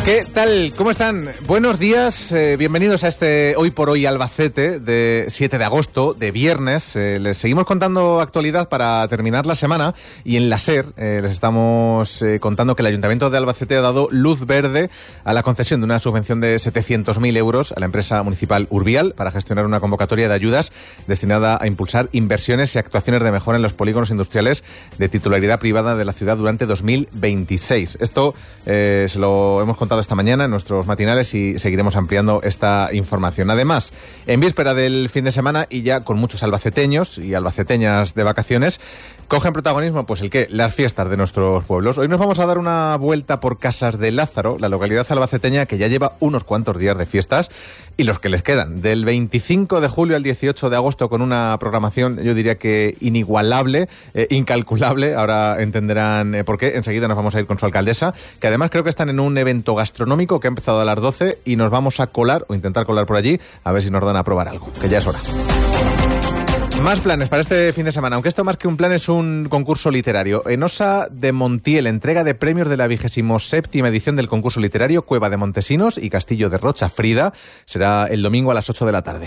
¿Qué tal? ¿Cómo están? Buenos días, bienvenidos a este Hoy por Hoy Albacete de 7 de agosto, de viernes. Les seguimos contando actualidad para terminar la semana y en la SER les estamos contando que el Ayuntamiento de Albacete ha dado luz verde a la concesión de una subvención de 700.000 euros a la empresa municipal Urbial para gestionar una convocatoria de ayudas destinada a impulsar inversiones y actuaciones de mejora en los polígonos industriales de titularidad privada de la ciudad durante 2026. Esto se lo hemos contado esta mañana en nuestros matinales y seguiremos ampliando esta información. Además, en víspera del fin de semana y ya con muchos albaceteños y albaceteñas de vacaciones, cogen protagonismo, pues las fiestas de nuestros pueblos. Hoy nos vamos a dar una vuelta por Casas de Lázaro, la localidad albaceteña que ya lleva unos cuantos días de fiestas y los que les quedan. Del 25 de julio al 18 de agosto con una programación, yo diría que inigualable, incalculable. Ahora entenderán por qué. Enseguida nos vamos a ir con su alcaldesa, que además creo que están en un evento gastronómico que ha empezado a las 12 y nos vamos a colar o intentar colar por allí a ver si nos dan a probar algo, que ya es hora. Más planes para este fin de semana, aunque esto más que un plan es un concurso literario. En Osa de Montiel, entrega de premios de la 27ª edición del concurso literario Cueva de Montesinos y Castillo de Rocha Frida. Será el domingo a las 8 de la tarde.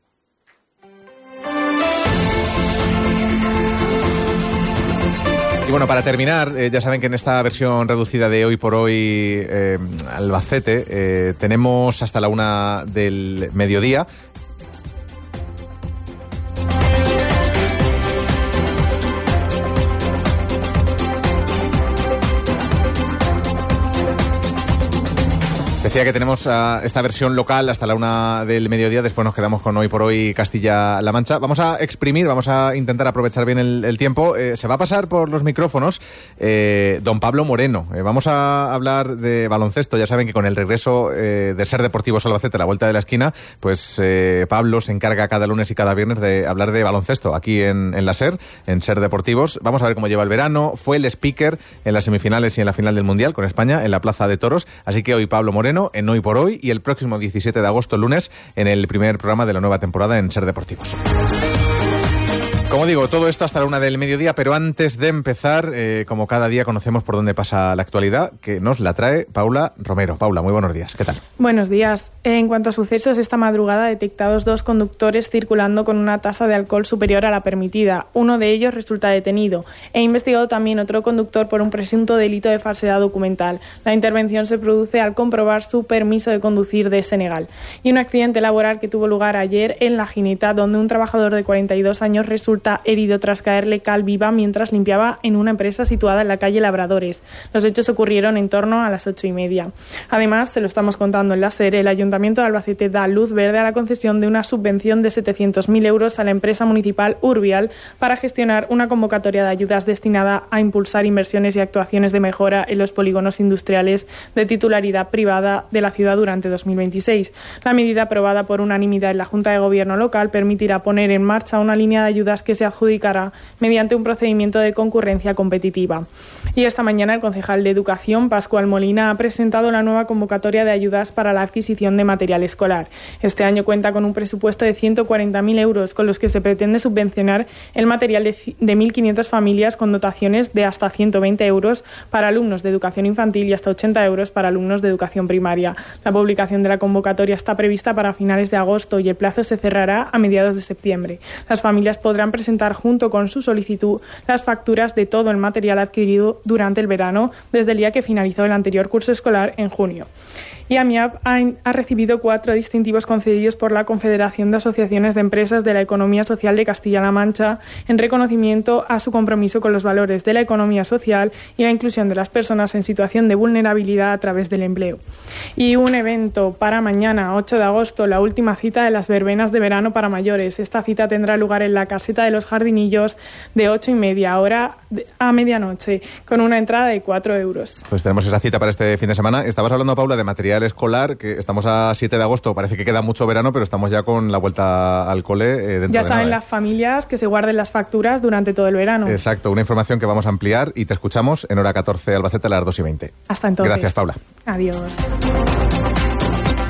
Y bueno, para terminar, ya saben que en esta versión reducida de Hoy por Hoy Albacete tenemos hasta la 1 del mediodía. Decía que tenemos esta versión local hasta la 1 del mediodía, después nos quedamos con Hoy por Hoy Castilla-La Mancha. Vamos a exprimir, vamos a intentar aprovechar bien el tiempo. Se va a pasar por los micrófonos don Pablo Moreno. Vamos a hablar de baloncesto. Ya saben que con el regreso de SER Deportivos Albacete a la vuelta de la esquina, pues Pablo se encarga cada lunes y cada viernes de hablar de baloncesto aquí en la SER, en SER Deportivos. Vamos a ver cómo lleva el verano. Fue el speaker en las semifinales y en la final del Mundial con España en la Plaza de Toros. Así que hoy Pablo Moreno en Hoy por Hoy y el próximo 17 de agosto, lunes, en el primer programa de la nueva temporada en SER Deportivos. Como digo, todo esto hasta la 1 del mediodía, pero antes de empezar, como cada día conocemos por dónde pasa la actualidad, que nos la trae Paula Romero. Paula, muy buenos días. ¿Qué tal? Buenos días. En cuanto a sucesos, esta madrugada detectados 2 conductores circulando con una tasa de alcohol superior a la permitida. Uno de ellos resulta detenido. He investigado también otro conductor por un presunto delito de falsedad documental. La intervención se produce al comprobar su permiso de conducir de Senegal. Y un accidente laboral que tuvo lugar ayer en La Gineta, donde un trabajador de 42 años resulta herido tras caerle cal viva mientras limpiaba en una empresa situada en la calle Labradores. Los hechos ocurrieron en torno a las 8:30. Además, se lo estamos contando en la SER, el Ayuntamiento de Albacete da luz verde a la concesión de una subvención de 700.000 euros a la empresa municipal Urbial para gestionar una convocatoria de ayudas destinada a impulsar inversiones y actuaciones de mejora en los polígonos industriales de titularidad privada de la ciudad durante 2026. La medida, aprobada por unanimidad en la Junta de Gobierno local, permitirá poner en marcha una línea de ayudas que se adjudicará mediante un procedimiento de concurrencia competitiva. Y esta mañana el concejal de Educación, Pascual Molina, ha presentado la nueva convocatoria de ayudas para la adquisición de material escolar. Este año cuenta con un presupuesto de 140.000 euros, con los que se pretende subvencionar el material de 1.500 familias con dotaciones de hasta 120 euros para alumnos de educación infantil y hasta 80 euros para alumnos de educación primaria. La publicación de la convocatoria está prevista para finales de agosto y el plazo se cerrará a mediados de septiembre. Las familias podrán presentar junto con su solicitud las facturas de todo el material adquirido durante el verano desde el día que finalizó el anterior curso escolar en junio. Y AMIAP ha recibido 4 distintivos concedidos por la Confederación de Asociaciones de Empresas de la Economía Social de Castilla-La Mancha en reconocimiento a su compromiso con los valores de la economía social y la inclusión de las personas en situación de vulnerabilidad a través del empleo. Y un evento para mañana, 8 de agosto, la última cita de las verbenas de verano para mayores. Esta cita tendrá lugar en la Caseta de los Jardinillos de 8:30 a medianoche, con una entrada de 4 euros. Pues tenemos esa cita para este fin de semana. Estabas hablando, Paula, de material escolar, que estamos a 7 de agosto, parece que queda mucho verano, pero estamos ya con la vuelta al cole dentro ya saben las familias que se guarden las facturas durante todo el verano. Exacto, una información que vamos a ampliar y te escuchamos en hora 14 Albacete a las 2:20. Hasta entonces. Gracias, Paula. Adiós.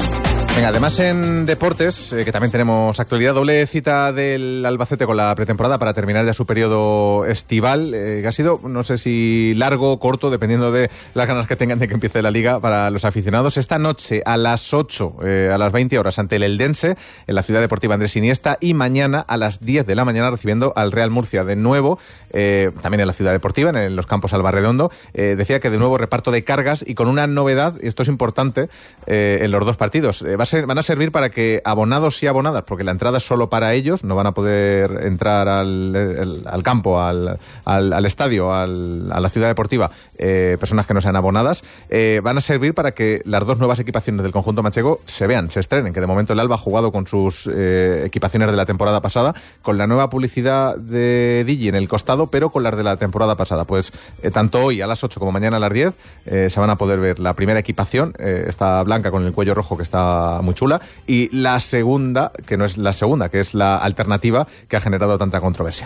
Venga, además en deportes, que también tenemos actualidad, doble cita del Albacete con la pretemporada para terminar ya su periodo estival, que ha sido, no sé si largo o corto, dependiendo de las ganas que tengan de que empiece la liga para los aficionados. Esta noche a las 8, a las 20 horas, ante el Eldense, en la Ciudad Deportiva Andrés Iniesta, y mañana a las 10 de la mañana recibiendo al Real Murcia de nuevo, también en la Ciudad Deportiva, en los campos Albarredondo. Decía que de nuevo reparto de cargas y con una novedad, y esto es importante, en los dos partidos. Van a servir para que abonados y abonadas, porque la entrada es solo para ellos, no van a poder entrar al campo, al estadio, a la ciudad deportiva, personas que no sean abonadas, van a servir para que las dos nuevas equipaciones del conjunto manchego se vean, se estrenen, que de momento el Alba ha jugado con sus equipaciones de la temporada pasada, con la nueva publicidad de Digi en el costado, pero con las de la temporada pasada. Pues tanto hoy a las 8 como mañana a las 10 se van a poder ver la primera equipación, esta blanca con el cuello rojo, que está muy chula, y la segunda, que no es la segunda, que es la alternativa que ha generado tanta controversia.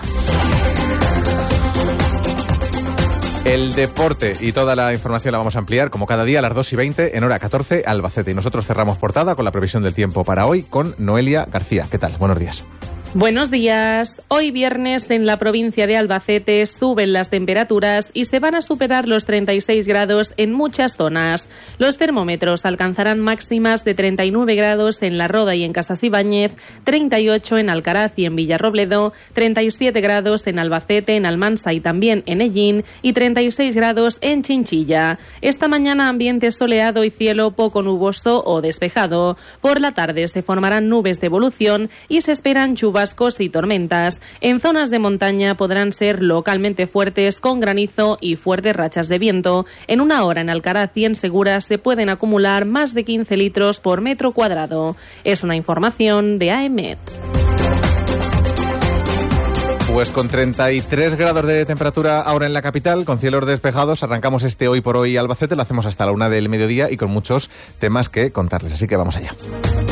El deporte y toda la información la vamos a ampliar, como cada día, a las 2:20 en hora 14, Albacete. Y nosotros cerramos portada con la previsión del tiempo para hoy con Noelia García. ¿Qué tal? Buenos días. Buenos días. Hoy viernes en la provincia de Albacete suben las temperaturas y se van a superar los 36 grados en muchas zonas. Los termómetros alcanzarán máximas de 39 grados en La Roda y en Casasibáñez, 38 en Alcaraz y en Villarrobledo, 37 grados en Albacete, en Almansa y también en Ellín y 36 grados en Chinchilla. Esta mañana ambiente soleado y cielo poco nuboso o despejado. Por la tarde se formarán nubes de evolución y se esperan chubascos y tormentas. En zonas de montaña podrán ser localmente fuertes con granizo y fuertes rachas de viento. En una hora en Alcaraz y en Segura se pueden acumular más de 15 litros por metro cuadrado. Es una información de AEMET. Pues con 33 grados de temperatura ahora en la capital, con cielos despejados, arrancamos este Hoy por Hoy Albacete, lo hacemos hasta la 1 del mediodía y con muchos temas que contarles, así que vamos allá.